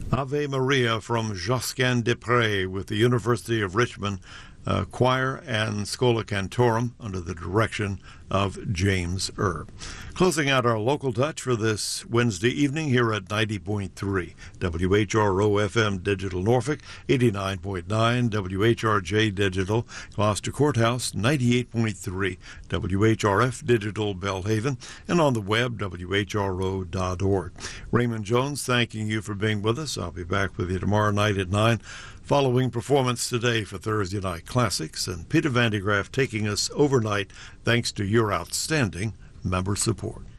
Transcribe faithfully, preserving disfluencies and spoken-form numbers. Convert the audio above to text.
Ave Maria from Josquin des Prés with the University of Richmond uh, Choir and Schola Cantorum under the direction of James Erb. Closing out our local touch for this Wednesday evening here at ninety point three W H R O F M Digital Norfolk, eighty-nine point nine W H R J Digital Gloucester Courthouse, ninety-eight point three W H R F Digital Belhaven, and on the web, W H R O dot org. Raymond Jones thanking you for being with us. I'll be back with you tomorrow night at nine. Following performance today for Thursday Night Classics, and Peter Van de Graaff taking us overnight thanks to your outstanding member support.